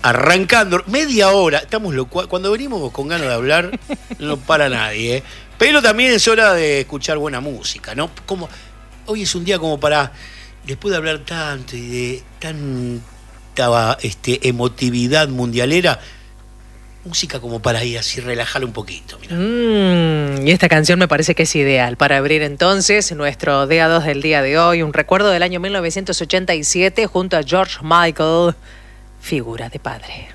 arrancando, media hora, cuando venimos con ganas de hablar, no para nadie, pero también es hora de escuchar buena música, ¿no? Como, hoy es un día como para, después de hablar tanto y de tanta emotividad mundialera, música como para ir así, relajar un poquito. Y esta canción me parece que es ideal para abrir entonces nuestro Día 2 del día de hoy. Un recuerdo del año 1987 junto a George Michael, Figura de Padre.